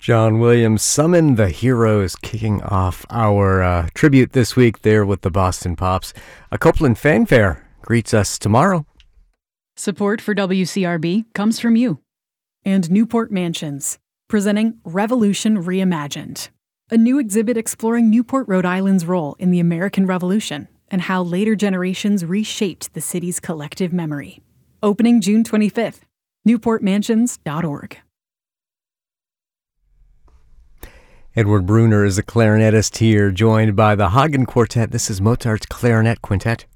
John Williams, Summon the Heroes, kicking off our tribute this week there with the Boston Pops. A Copeland Fanfare greets us tomorrow. Support for WCRB comes from you. And Newport Mansions, presenting Revolution Reimagined, a new exhibit exploring Newport, Rhode Island's role in the American Revolution and how later generations reshaped the city's collective memory. Opening June 25th, newportmansions.org. Edward Bruner is a clarinetist here, joined by the Hagen Quartet. This is Mozart's Clarinet Quintet.